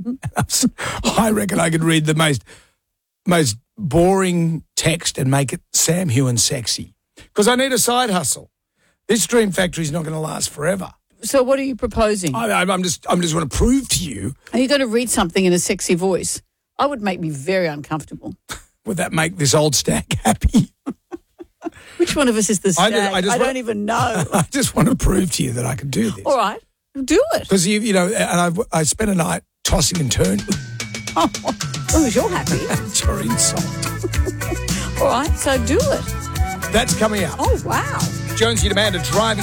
I reckon I could read the most boring text and make it Sam Hewen sexy because I need a side hustle. This Dream Factory is not going to last forever. So what are you proposing? I'm just want to prove to you. Are you going to read something in a sexy voice? I would make me very uncomfortable. Would that make this old stag happy? Which one of us is the stag? I don't even know. I just want to prove to you that I can do this. All right, do it. Because, and I spent a night tossing and turning. Oh, as long as you're happy. That's your insult. All right, so do it. That's coming up. Oh, wow. Jonesy and Amanda driving